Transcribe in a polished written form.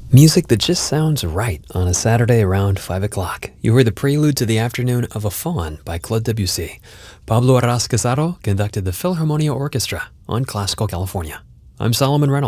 Music that just sounds right on a Saturday around 5 o'clock. You heard the prelude to the afternoon of a Faun by Claude Debussy. Pablo Arras Casado conducted the Philharmonia Orchestra on Classical California. I'm Solomon Reynolds.